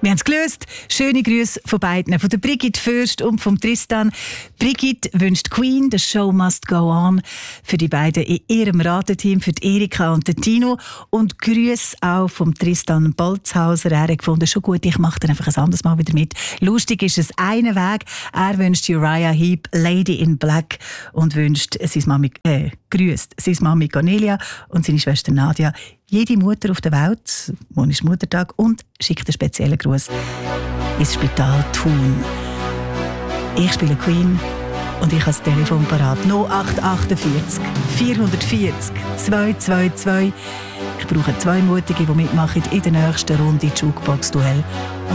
Wir haben es gelöst. Schöne Grüße von beiden, von der Brigitte Fürst und vom Tristan. Brigitte wünscht Queen, «The Show Must Go On» für die beiden in ihrem Rateteam, für die Erika und den Tino. Und Grüße auch vom Tristan Bolzhauser. Er hat gefunden, schon gut, ich mache dann einfach ein anderes Mal wieder mit. Lustig ist es einen Weg. Er wünscht Uriah Heep «Lady in Black» und wünscht grüßt seine Mami Cornelia und seine Schwester Nadia. Jede Mutter auf der Welt, morgen ist Muttertag, und schickt einen speziellen Gruß ins Spital Thun. Ich spiele Queen und ich habe das Telefon parat. 0848 440 222. Ich brauche 2 Mutige, die mitmachen in der nächsten Runde Jukebox-Duell.